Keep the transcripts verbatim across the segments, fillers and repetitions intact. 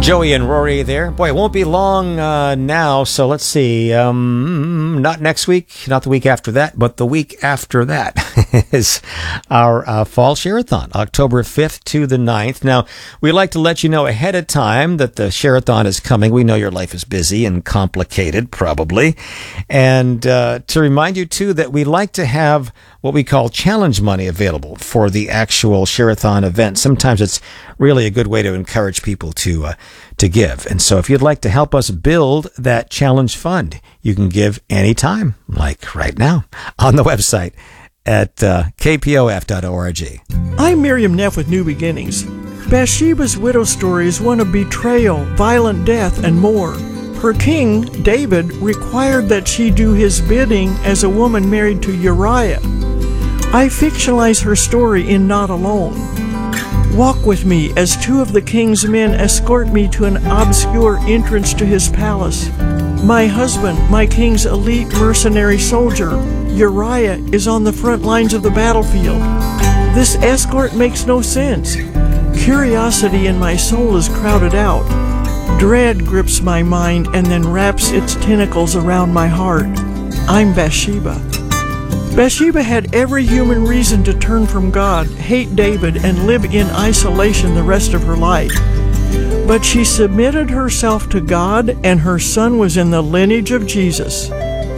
Joey and Rory there. Boy, it won't be long uh, now, so let's see. Um, not next week, not the week after that, but the week after that is our uh, Fall Share-a-thon, October fifth to the ninth. Now, we like to let you know ahead of time that the Share-a-thon is coming. We know your life is busy and complicated, probably. And uh, to remind you, too, that we like to have what we call challenge money available for the actual Share-a-thon event. Sometimes it's really a good way to encourage people to uh, to give. And so if you'd like to help us build that challenge fund, you can give anytime, like right now, on the website at uh, k p o f dot org. I'm Miriam Neff with New Beginnings. Bathsheba's widow story is one of betrayal, violent death, and more. Her king, David, required that she do his bidding as a woman married to Uriah. I fictionalize her story in Not Alone. Walk with me as two of the king's men escort me to an obscure entrance to his palace. My husband, my king's elite mercenary soldier, Uriah, is on the front lines of the battlefield. This escort makes no sense. Curiosity in my soul is crowded out. Dread grips my mind and then wraps its tentacles around my heart. I'm Bathsheba. Bathsheba had every human reason to turn from God, hate David, and live in isolation the rest of her life. But she submitted herself to God, and her son was in the lineage of Jesus.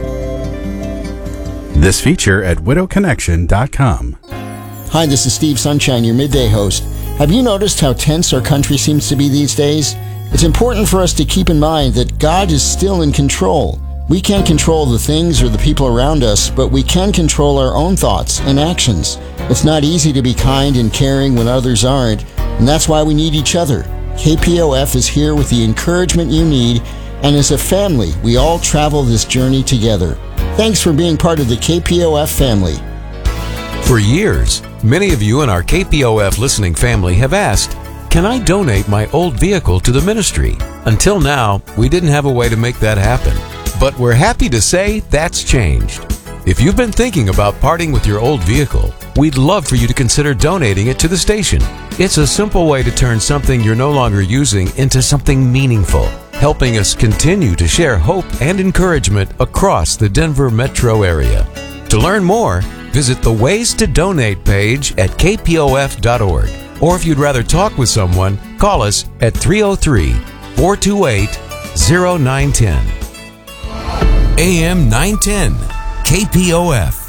This feature at widow connection dot com. Hi, this is Steve Sunshine, your midday host. Have you noticed how tense our country seems to be these days? It's important for us to keep in mind that God is still in control. We can't control the things or the people around us, but we can control our own thoughts and actions. It's not easy to be kind and caring when others aren't, and that's why we need each other. K P O F is here with the encouragement you need, and as a family, we all travel this journey together. Thanks for being part of the K P O F family. For years, many of you in our K P O F listening family have asked, can I donate my old vehicle to the ministry? Until now, we didn't have a way to make that happen. But we're happy to say that's changed. If you've been thinking about parting with your old vehicle, we'd love for you to consider donating it to the station. It's a simple way to turn something you're no longer using into something meaningful, helping us continue to share hope and encouragement across the Denver metro area. To learn more, visit the Ways to Donate page at k p o f dot org. Or if you'd rather talk with someone, call us at three oh three, four two eight, oh nine one oh. A M nine ten, K P O F.